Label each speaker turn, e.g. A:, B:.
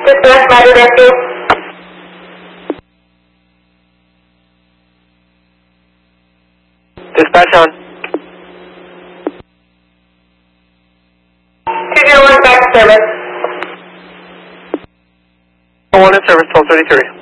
A: Dispatch, Roger, Rescue.
B: Dispatch on.
A: 201 back to service.
B: 1 in service, 1233.